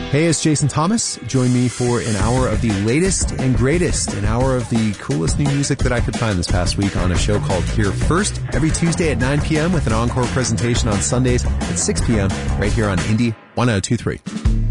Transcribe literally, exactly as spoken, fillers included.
Hey, it's Jason Thomas. Join me for an hour of the latest and greatest, an hour of the coolest new music that I could find this past week on a show called Here First, every Tuesday at nine p.m. with an encore presentation on Sundays at six p.m. right here on Indie one oh two three.